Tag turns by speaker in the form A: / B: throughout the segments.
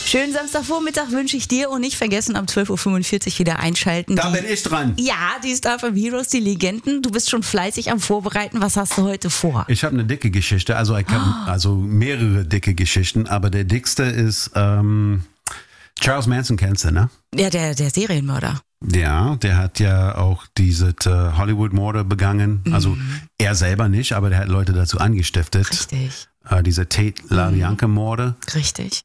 A: Schönen Samstagvormittag wünsche ich dir und nicht vergessen, am 12.45 Uhr wieder einschalten.
B: Da bin ich dran.
A: Ja, die Star from Heroes, die Legenden. Du bist schon fleißig am Vorbereiten. Was hast du heute vor?
B: Ich habe eine dicke Geschichte, also mehrere dicke Geschichten, aber der dickste ist Charles Manson, kennst du, ne?
A: Ja, der Serienmörder.
B: Ja, der hat ja auch diese Hollywood-Morde begangen. Also er selber nicht, aber der hat Leute dazu angestiftet.
A: Richtig.
B: Diese Tate LaBianca-Morde.
A: Richtig.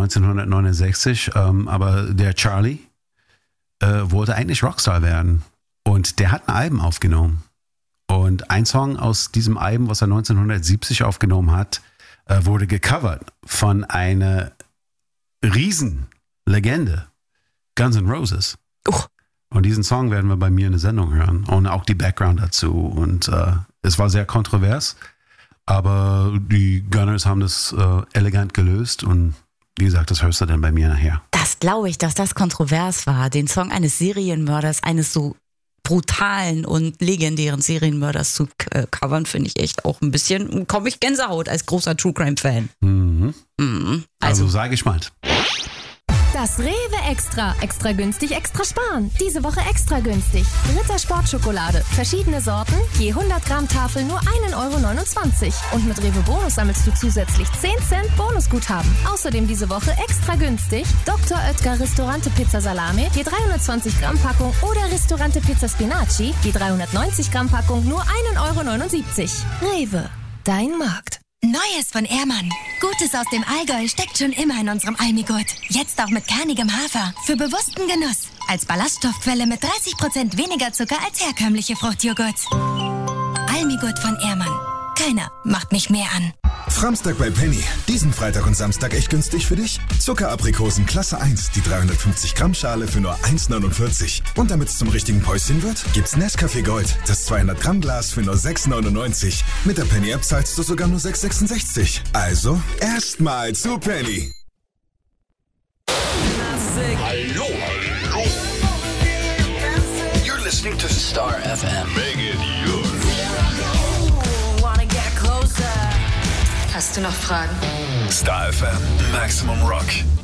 B: 1969. Aber der Charlie wollte eigentlich Rockstar werden. Und der hat ein Album aufgenommen. Und ein Song aus diesem Album, was er 1970 aufgenommen hat, wurde gecovert von einer Riesenlegende, Guns N' Roses. Und diesen Song werden wir bei mir in der Sendung hören und auch die Background dazu. Und es war sehr kontrovers, aber die Gunners haben das elegant gelöst und wie gesagt, das hörst du dann bei mir nachher.
A: Das glaube ich, dass das kontrovers war, den Song eines Serienmörders, eines so brutalen und legendären Serienmörders zu covern, finde ich echt auch ein bisschen, komme ich Gänsehaut als großer True Crime Fan.
B: Also sei gespannt.
C: Das Rewe Extra. Extra günstig, extra sparen. Diese Woche extra günstig. Ritter Sportschokolade. Verschiedene Sorten. Je 100 Gramm Tafel nur 1,29 €. Und mit Rewe Bonus sammelst du zusätzlich 10 Cent Bonusguthaben. Außerdem diese Woche extra günstig. Dr. Oetker Ristorante Pizza Salame. Je 320 Gramm Packung. Oder Ristorante Pizza Spinaci. Je 390 Gramm Packung nur 1,79 €. Rewe. Dein Markt.
D: Neues von Ehrmann. Gutes aus dem Allgäu steckt schon immer in unserem Almigurt. Jetzt auch mit kernigem Hafer. Für bewussten Genuss. Als Ballaststoffquelle mit 30% weniger Zucker als herkömmliche Fruchtjoghurts. Almigurt von Ehrmann. Keiner macht mich mehr an.
E: Framstag bei Penny. Diesen Freitag und Samstag echt günstig für dich? Zuckeraprikosen Klasse 1, die 350 Gramm Schale für nur 1,49. Und damit es zum richtigen Päuschen wird, gibt's Nescafé Gold, das 200 Gramm Glas für nur 6,99. Mit der Penny App zahlst du sogar nur 6,66. Also erstmal zu Penny.
F: Hallo. You're listening to Star FM. Make it yours.
C: Hast du noch Fragen?
F: Star FM, Maximum Rock.